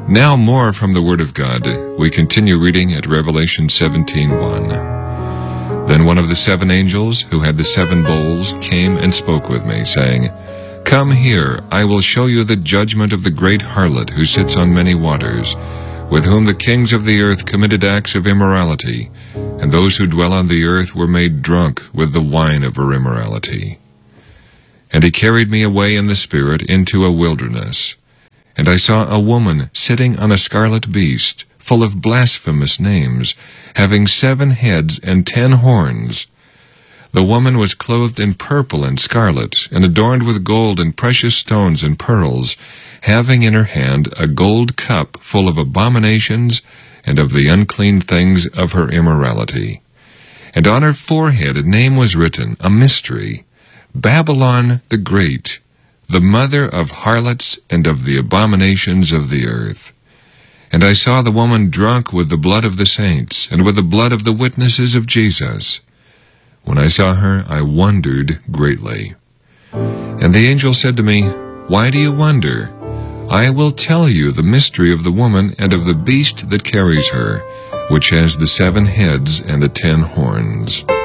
Now more from the Word of God. We continue reading at Revelation 17:1. Then one of the 7 angels who had the 7 bowls came and spoke with me, saying, Come here, I will show you the judgment of the great harlot who sits on many waters, with whom the kings of the earth committed acts of immorality, and those who dwell on the earth were made drunk with the wine of her immorality. And he carried me away in the Spirit into a wilderness. And I saw a woman sitting on a scarlet beast, full of blasphemous names, having 7 heads and 10 horns. The woman was clothed in purple and scarlet, and adorned with gold and precious stones and pearls, having in her hand a gold cup full of abominations and of the unclean things of her immorality. And on her forehead a name was written, a mystery, Babylon the Great, the mother of harlots and of the abominations of the earth. And I saw the woman drunk with the blood of the saints, and with the blood of the witnesses of Jesus. When I saw her, I wondered greatly. And the angel said to me, Why do you wonder? I will tell you the mystery of the woman and of the beast that carries her, which has the 7 heads and the 10 horns.